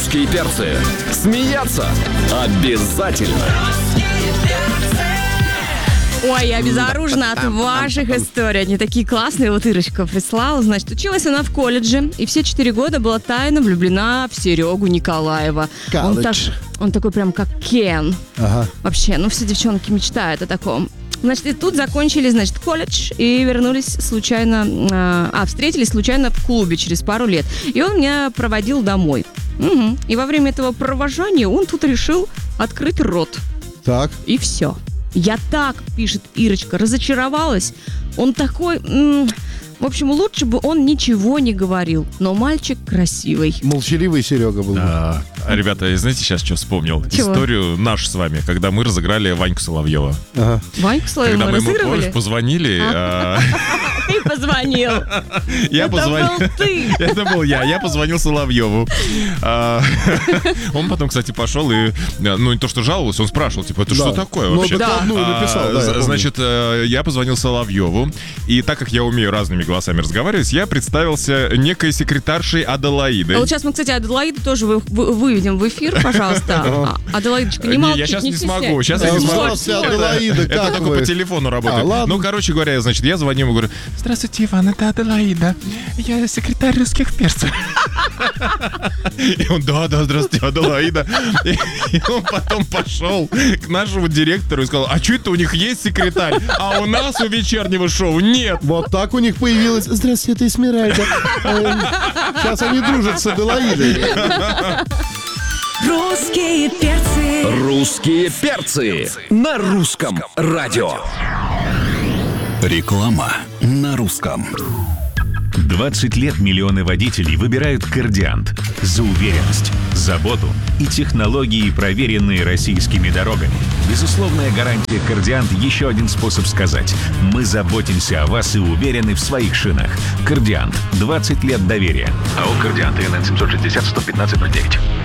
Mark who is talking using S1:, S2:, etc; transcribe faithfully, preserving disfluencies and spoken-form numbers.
S1: Русские перцы. Смеяться обязательно.
S2: Ой, я безоружна от ваших историй. Они такие классные. Вот Ирочка прислала. Значит, училась она в колледже. И все четыре года была тайно влюблена в Серегу Николаева. Он, так, он такой прям как Кен.
S3: Ага.
S2: Вообще, ну все девчонки мечтают о таком. Значит, и тут закончили, значит, колледж и вернулись случайно, а, встретились случайно в клубе через пару лет. И он меня проводил домой. Угу. И во время этого провожания он тут решил открыть рот.
S3: Так.
S2: И все. Я так, пишет Ирочка, разочаровалась. Он такой... М- в общем, лучше бы он ничего не говорил. Но мальчик красивый.
S3: Молчаливый Серега был.
S4: А, знаете, знаете, сейчас что вспомнил?
S2: Чего?
S4: Историю нашу с вами, когда мы разыграли Ваньку Соловьева.
S3: Ага.
S2: Ваньку Соловьева
S4: Когда мы ему,
S2: разыгрывали?
S4: помнишь, позвонили... а,
S2: Ты позвонил.
S4: Я
S2: Это
S4: позвонил.
S2: был ты.
S4: Это был я. Я позвонил Соловьеву. А, Он потом, кстати, пошел и, ну, не то что жаловался, он спрашивал, типа, это
S3: Да.
S4: что такое
S3: Ну,
S4: вообще?
S3: докладную
S4: А,
S3: написал, да, я
S4: з-
S3: помню.
S4: Значит, э, я позвонил Соловьеву, и так как я умею разными голосами разговаривать, я представился некой секретаршей Аделаидой.
S2: А вот сейчас мы, кстати, Аделаиду тоже вы- вы- выведем в эфир, пожалуйста. А, Аделаидочка, не
S4: Не,
S2: молчи,
S4: я сейчас не
S2: стесняйся.
S4: смогу. Сейчас я
S3: А,
S4: не смогу.
S3: здравствуйте, Аделаида,
S4: Это
S3: как
S4: только
S3: вы?
S4: по телефону работает.
S3: А, ладно.
S4: Ну, короче говоря, значит, я звоню ему, говорю: здравствуйте, Иван, это Аделаида. Я секретарь русских перцев. И он: да, да, здравствуйте, Аделаида. И, и он потом пошел к нашему директору и сказал: а что это у них есть секретарь, а у нас у вечернего шоу нет.
S3: Вот так у них появилось. Здравствуйте, это Эсмеральда. Э, Сейчас они дружат с Аделаидой.
S5: Русские перцы.
S1: Русские перцы на русском радио.
S6: Реклама на русском.
S7: двадцать лет миллионы водителей выбирают Кордиант за уверенность, заботу и технологии, проверенные российскими дорогами. Безусловная гарантия Кордиант – еще один способ сказать: мы заботимся о вас и уверены в своих шинах. Кордиант. двадцать лет доверия. АО «Кордиант» эн эн семь шесть ноль сто пятнадцать ноль девять.